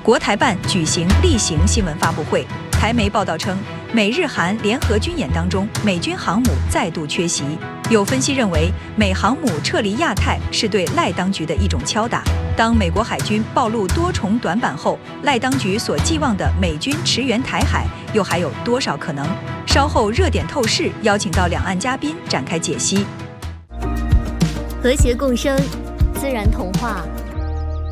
国台办举行例行新闻发布会。台媒报道称，美日韩联合军演当中，美军航母再度缺席。有分析认为，美航母撤离亚太是对赖当局的一种敲打。当美国海军暴露多重短板后，赖当局所寄望的美军驰援台海又还有多少可能？稍后热点透视邀请到两岸嘉宾展开解析。 和谐共生，自然童话。